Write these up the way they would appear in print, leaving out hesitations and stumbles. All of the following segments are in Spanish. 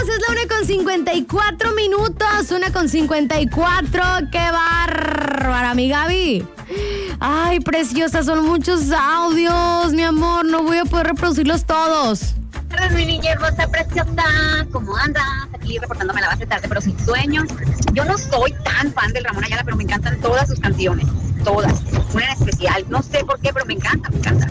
Es la 1:54 minutos, 1:54. ¡Qué bárbara, mi Gaby! Ay, preciosa, son muchos audios, mi amor, no voy a poder reproducirlos todos. Mi niña hermosa, preciosa, ¿cómo andas? Aquí reportándome la base tarde, pero sin sueño. Yo no soy tan fan del Ramón Ayala, pero me encantan todas sus canciones, todas. Una en especial, no sé por qué, pero me encanta.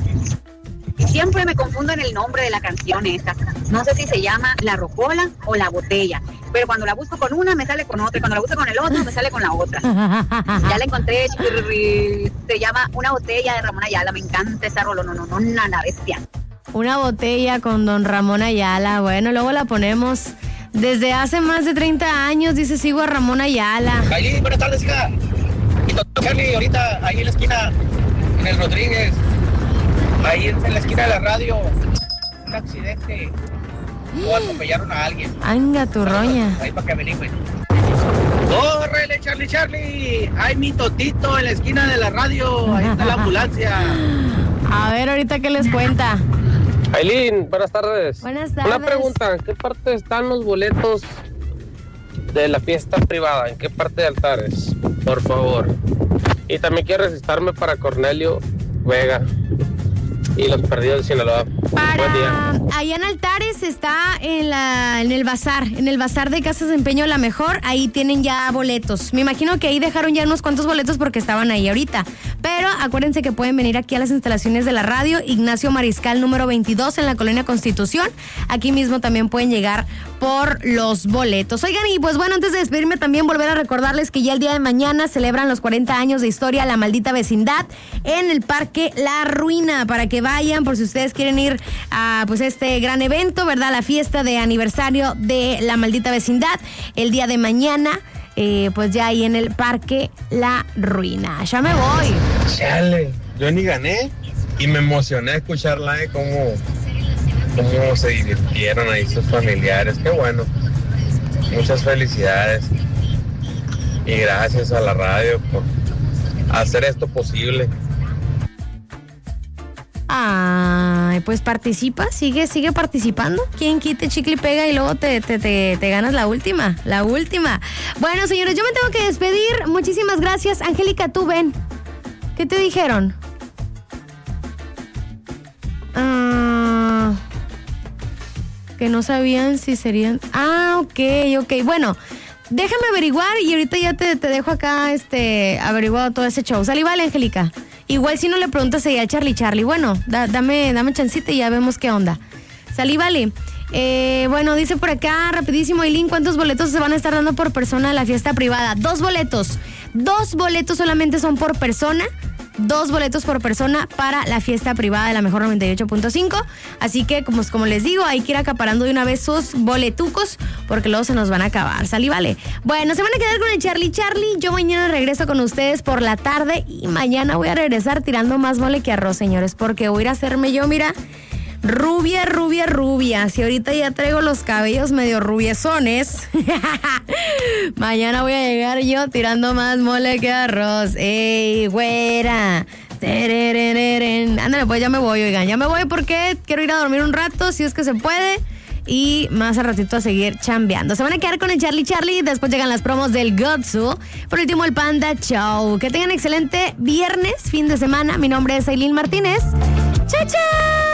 Y siempre me confundo en el nombre de la canción esta. No sé si se llama La Rocola o La Botella, pero cuando la busco con una me sale con otra, y cuando la busco con el otro me sale con la otra. Ya la encontré, se llama Una Botella de Ramón Ayala, me encanta esa rola, no, nada bestia. Una botella con don Ramón Ayala, bueno, luego la ponemos. Desde hace más de 30 años, dice, sigo a Ramón Ayala. Kailin, buenas tardes, hija. Y doctor Charlie, ahorita ahí en la esquina, en el Rodríguez, ahí en la esquina de la radio, un accidente, o atropellaron a alguien. Anga tu roña. Ahí para que averigüen. ¡Córrele, Charlie! ¡Hay mi totito en la esquina de la radio! Ahí está la ambulancia. A ver, ahorita qué les cuenta. Ailín, buenas tardes. Buenas tardes. Una pregunta, ¿en qué parte están los boletos de la fiesta privada? ¿En qué parte de Altares? Por favor. Y también quiero registrarme para Cornelio Vega y los perdidos de Sinaloa. Buen día. Allá en Altares está en el bazar de Casas de Empeño La Mejor. Ahí tienen ya boletos. Me imagino que ahí dejaron ya unos cuantos boletos porque estaban ahí ahorita. Pero acuérdense que pueden venir aquí a las instalaciones de la radio, Ignacio Mariscal número 22 en la Colonia Constitución. Aquí mismo también pueden llegar por los boletos. Oigan, y pues bueno, antes de despedirme también volver a recordarles que ya el día de mañana celebran los 40 años de historia La Maldita Vecindad en el Parque La Ruina, para que vayan por si ustedes quieren ir a pues este gran evento, ¿verdad? La fiesta de aniversario de La Maldita Vecindad el día de mañana. Pues ya ahí en el Parque La Ruina. Ya me voy. Chale, yo ni gané y me emocioné a escucharla, cómo se divirtieron ahí sus familiares. Qué bueno. Muchas felicidades y gracias a la radio por hacer esto posible. Ay, pues participa, sigue participando. ¿Quién quite chicle y pega y luego te ganas la última? Bueno, señores, yo me tengo que despedir. Muchísimas gracias. Angélica, tú ven. ¿Qué te dijeron? Que no sabían si serían... ok. Bueno, déjame averiguar y ahorita ya te dejo acá averiguado todo ese show. Sale, vale, Angélica. Igual si no le preguntas ahí a Charlie. Bueno, dame chancita y ya vemos qué onda. Salí, vale. Bueno, dice por acá, rapidísimo, Ailín, ¿cuántos boletos se van a estar dando por persona a la fiesta privada? 2 boletos. 2 boletos solamente son por persona. 2 boletos por persona para la fiesta privada de La Mejor 98.5. Así que, como les digo, hay que ir acaparando de una vez sus boletucos porque luego se nos van a acabar. ¿Sale, vale? Bueno, se van a quedar con el Charlie. Yo mañana regreso con ustedes por la tarde y mañana voy a regresar tirando más mole que arroz, señores, porque voy a ir a hacerme yo, mira, rubia. Si ahorita ya traigo los cabellos medio rubiezones, mañana voy a llegar yo tirando más mole que arroz. ¡Ey, güera! Ándale, pues ya me voy, oigan. Ya me voy porque quiero ir a dormir un rato, si es que se puede. Y más al ratito a seguir chambeando. Se van a quedar con el Charlie. Después llegan las promos del Gotsu. Por último, el Panda Show. Que tengan excelente viernes, fin de semana. Mi nombre es Ailín Martínez. ¡Chao, chao!